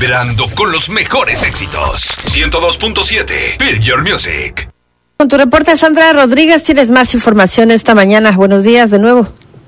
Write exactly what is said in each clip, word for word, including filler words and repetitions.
vibrando con los mejores éxitos. ciento dos punto siete, Feel Your Music. Con tu reporte, Sandra Rodríguez, tienes más información esta mañana. Buenos días de nuevo.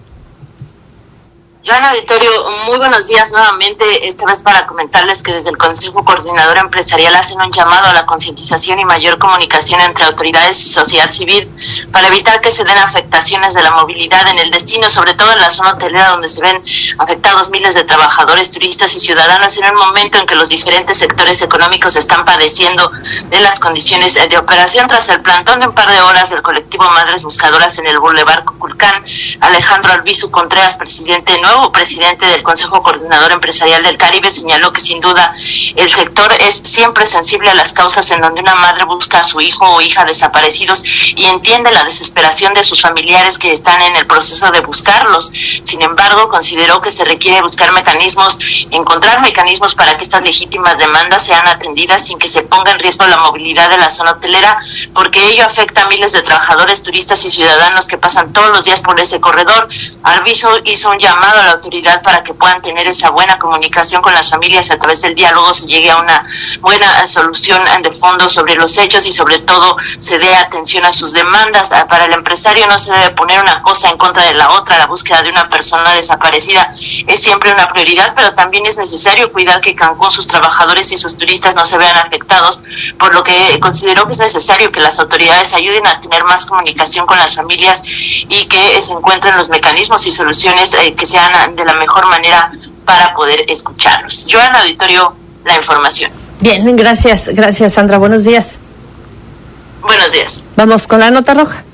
Joana Auditorio, muy buenos días nuevamente, esta vez para comentarles que desde el Consejo Coordinador Empresarial hacen un llamado a la concientización y mayor comunicación entre autoridades y sociedad civil para evitar que se den afectaciones de la movilidad en el destino, sobre todo en la zona hotelera donde se ven afectados miles de trabajadores, turistas y ciudadanos en un momento en que los diferentes sectores económicos están padeciendo de las condiciones de operación. Tras el plantón de un par de horas del colectivo Madres Buscadoras en el Boulevard Cuculcán, Alejandro Albizu Contreras, presidente nuevo nuevo presidente del Consejo Coordinador Empresarial del Caribe, señaló que sin duda el sector es siempre sensible a las causas en donde una madre busca a su hijo o hija desaparecidos y entiende la desesperación de sus familiares que están en el proceso de buscarlos. Sin embargo, consideró que se requiere buscar mecanismos, encontrar mecanismos para que estas legítimas demandas sean atendidas sin que se ponga en riesgo la movilidad de la zona hotelera, porque ello afecta a miles de trabajadores, turistas y ciudadanos que pasan todos los días por ese corredor. Albizu hizo un llamado a la autoridad para que puedan tener esa buena comunicación con las familias, a través del diálogo se llegue a una buena solución de fondo sobre los hechos y sobre todo se dé atención a sus demandas. Para el empresario no se debe poner una cosa en contra de la otra. La búsqueda de una persona desaparecida es siempre una prioridad, pero también es necesario cuidar que Cancún, sus trabajadores y sus turistas no se vean afectados, por lo que consideró que es necesario que las autoridades ayuden a tener más comunicación con las familias y que se encuentren los mecanismos y soluciones eh, que sean de la mejor manera para poder escucharlos. Joana Auditorio, la información. Bien, gracias, gracias Sandra, buenos días. Buenos días. Vamos con la nota roja.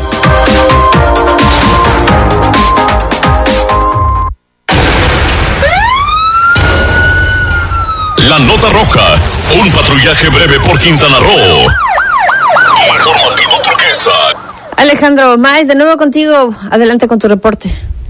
La nota roja, un patrullaje breve por Quintana Roo. Informativo Turquesa. Alejandro May, de nuevo contigo, adelante con tu reporte.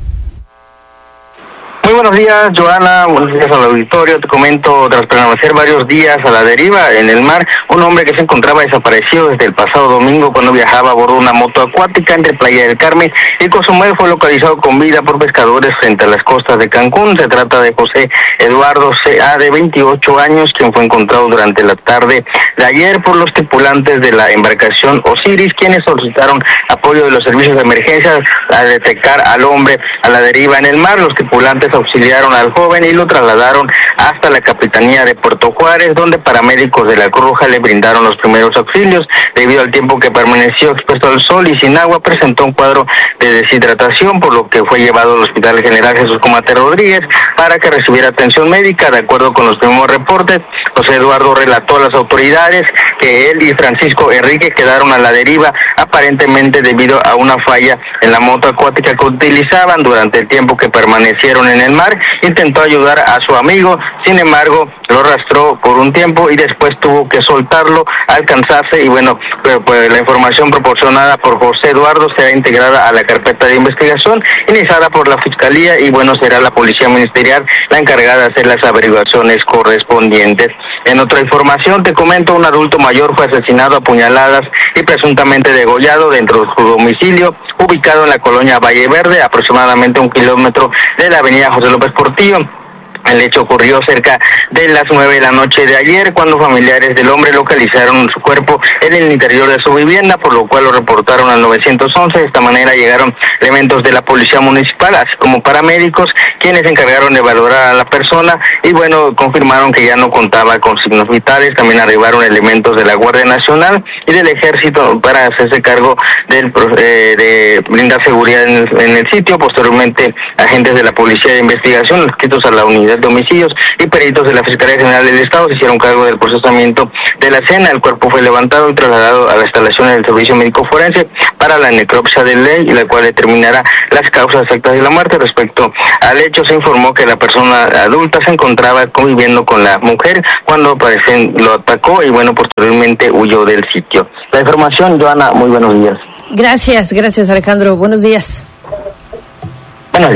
Muy buenos días, Joana, buenos días al auditorio. Te comento, tras permanecer varios días a la deriva en el mar, un hombre que se encontraba desaparecido desde el pasado domingo cuando viajaba a bordo de una moto acuática entre Playa del Carmen y Cozumel fue localizado con vida por pescadores frente a las costas de Cancún. Se trata de José Eduardo C A, de veintiocho años, quien fue encontrado durante la tarde de ayer por los tripulantes de la embarcación Osiris, quienes solicitaron apoyo de los servicios de emergencia al detectar al hombre a la deriva en el mar. Los tripulantes auxiliaron al joven y lo trasladaron hasta la Capitanía de Puerto Juárez, donde paramédicos de la Cruz Roja le brindaron los primeros auxilios. Debido al tiempo que permaneció expuesto al sol y sin agua, presentó un cuadro de deshidratación, por lo que fue llevado al Hospital General Jesús Comate Rodríguez para que recibiera atención médica. De acuerdo con los primeros reportes, José Eduardo relató a las autoridades que él y Francisco Enrique quedaron a la deriva, aparentemente debido a una falla en la moto acuática que utilizaban. Durante el tiempo que permanecieron en el mar, intentó ayudar a su amigo, sin embargo lo arrastró por un tiempo y después tuvo que soltarlo al cansarse. Y bueno, pues, pues la información proporcionada por José Eduardo será integrada a la carpeta de investigación iniciada por la Fiscalía y bueno, será la Policía Ministerial la encargada de hacer las averiguaciones correspondientes. En otra información te comento, un adulto mayor fue asesinado a puñaladas y presuntamente degollado dentro de su domicilio ubicado en la colonia Valle Verde, aproximadamente un kilómetro de la avenida José López Portillo. El hecho ocurrió cerca de las nueve de la noche de ayer, cuando familiares del hombre localizaron su cuerpo en el interior de su vivienda, por lo cual lo reportaron al nueve once. De esta manera llegaron elementos de la Policía Municipal, así como paramédicos, quienes se encargaron de valorar a la persona y bueno, confirmaron que ya no contaba con signos vitales. También arribaron elementos de la Guardia Nacional y del Ejército para hacerse cargo del, eh, de brindar seguridad en el, en el sitio. Posteriormente, agentes de la Policía de Investigación, adscritos a la unidad de homicidios y peritos de la Fiscalía General del Estado se hicieron cargo del procesamiento de la escena. El cuerpo fue levantado y trasladado a las instalaciones del Servicio Médico Forense para la necropsia de ley, la cual determinará las causas exactas de la muerte. Respecto al hecho, se informó que la persona adulta se encontraba conviviendo con la mujer cuando parece lo atacó y bueno, posteriormente huyó del sitio. La información, Joana, muy buenos días. Gracias, gracias Alejandro, buenos días. Buenos días.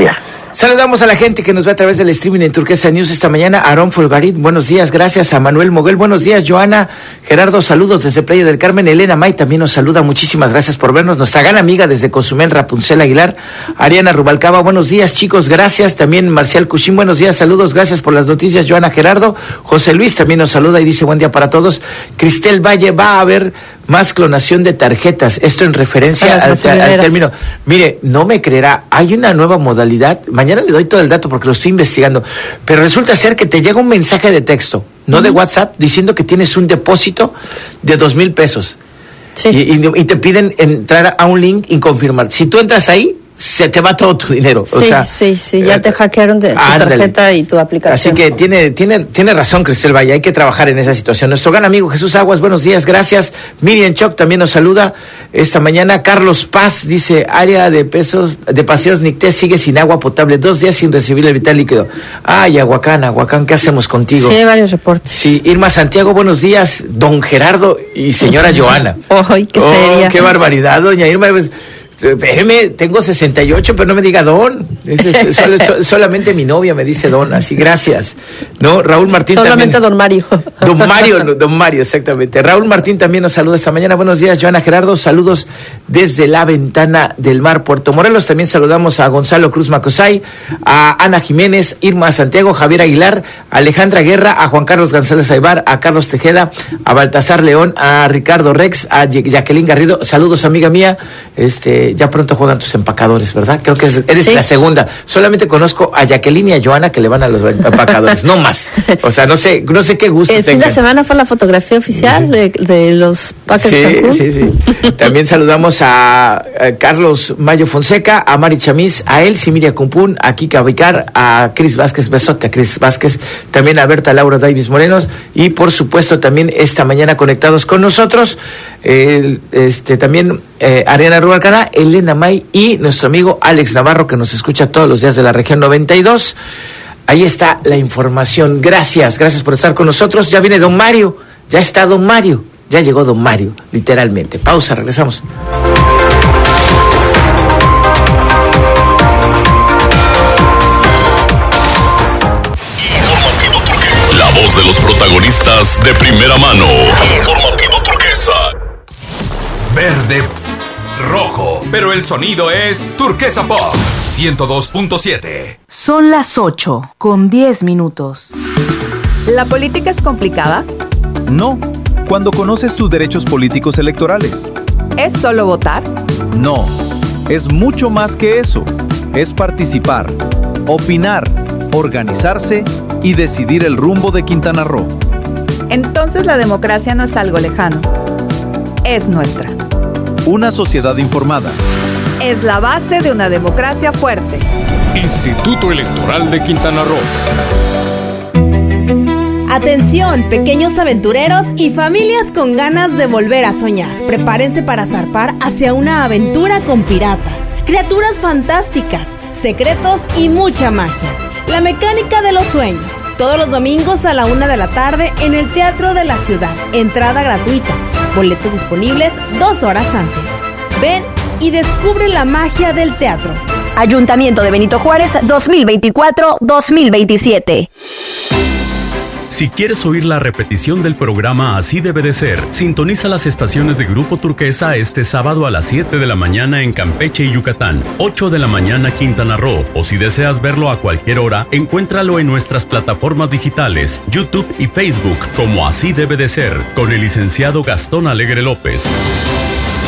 Saludamos a la gente que nos ve a través del streaming en Turquesa News esta mañana. Aarón Folgarit, buenos días, gracias. A Manuel Moguel, buenos días. Joana, Gerardo, saludos desde Playa del Carmen. Elena May también nos saluda, muchísimas gracias por vernos. Nuestra gran amiga desde Cozumel, Rapunzel Aguilar. Ariana Rubalcaba, buenos días, chicos, gracias. También Marcial Cushín, buenos días, saludos, gracias por las noticias. Joana, Gerardo. José Luis también nos saluda y dice buen día para todos. Cristel Valle, va a haber más clonación de tarjetas, esto en referencia al, al, al término. Mire, no me creerá, hay una nueva modalidad, mañana le doy todo el dato porque lo estoy investigando, pero resulta ser que te llega un mensaje de texto, no uh-huh. de WhatsApp, diciendo que tienes un depósito de dos mil pesos. Sí. Y, y, y te piden entrar a un link y confirmar. Si tú entras ahí, se te va todo tu dinero. Sí, o sea, sí, sí, ya eh, te hackearon de tu ándale. tarjeta y tu aplicación. Así que tiene, tiene, tiene razón, Cristel Valle, hay que trabajar en esa situación. Nuestro gran amigo Jesús Aguas, buenos días, gracias. Miriam Choc también nos saluda esta mañana. Carlos Paz dice, área de pesos, de paseos Nicté sigue sin agua potable, dos días sin recibir el vital líquido. Ay, Aguacán, Aguacán, ¿qué hacemos contigo? Sí, hay varios reportes. Sí, Irma Santiago, buenos días, don Gerardo y señora Joana. Ay, qué oh, seria. Qué barbaridad, doña Irma, pues, espéreme, tengo sesenta y ocho, pero no me diga don. Es, es, sol, sol, solamente mi novia me dice don, así, gracias. No, Raúl Martín solamente también. Don Mario. Don Mario, no, don Mario, exactamente. Raúl Martín también nos saluda esta mañana. Buenos días, Joana, Gerardo. Saludos desde la ventana del mar, Puerto Morelos. También saludamos a Gonzalo Cruz Macosay, a Ana Jiménez, Irma Santiago, Javier Aguilar, a Alejandra Guerra, a Juan Carlos González Aybar, a Carlos Tejeda, a Baltasar León, a Ricardo Rex, a Jacqueline Garrido. Saludos, amiga mía. Este, ya pronto juegan tus empacadores, ¿verdad? Creo que es, eres ¿sí? la segunda. Solamente conozco a Jacqueline y a Joana que le van a los empacadores, no más. O sea, no sé, no sé qué gusto El tengan. fin de semana fue la fotografía oficial sí. de, de los Packers sí, Cancún. Sí, sí, también saludamos a, a Carlos Mayo Fonseca, a Mari Chamis, a Elsie Miria Cumpún, a Kika Vicar, a Cris Vázquez, besote a Cris Vázquez, también a Berta Laura Davis Morenos y por supuesto también esta mañana conectados con nosotros, eh, este también eh, Ariana Rubalcaba, Elena May y nuestro amigo Alex Navarro que nos escucha todos los días de la región noventa y dos. Ahí está la información. Gracias, gracias por estar con nosotros. Ya viene don Mario, ya está don Mario, ya llegó don Mario, literalmente. Pausa, regresamos. La voz de los protagonistas de primera mano. Informativo Turquesa. Verde, rojo, pero el sonido es Turquesa Pop ciento dos punto siete. Son las ocho con diez minutos. ¿La política es complicada? No, cuando conoces tus derechos políticos electorales. ¿Es solo votar? No, es mucho más que eso. Es participar, opinar, organizarse y decidir el rumbo de Quintana Roo. Entonces la democracia no es algo lejano. Es nuestra. Una sociedad informada. Es la base de una democracia fuerte. Instituto Electoral de Quintana Roo. Atención, pequeños aventureros y familias con ganas de volver a soñar. Prepárense para zarpar hacia una aventura con piratas, criaturas fantásticas, secretos y mucha magia. La mecánica de los sueños. Todos los domingos a la una de la tarde en el Teatro de la Ciudad. Entrada gratuita. Boletos disponibles dos horas antes. Ven y descubre la magia del teatro. Ayuntamiento de Benito Juárez dos mil veinticuatro dos mil veintisiete. Si quieres oír la repetición del programa Así Debe de Ser, sintoniza las estaciones de Grupo Turquesa este sábado a las siete de la mañana en Campeche y Yucatán, ocho de la mañana Quintana Roo, o si deseas verlo a cualquier hora, encuéntralo en nuestras plataformas digitales, YouTube y Facebook como Así Debe de Ser, con el licenciado Gastón Alegre López.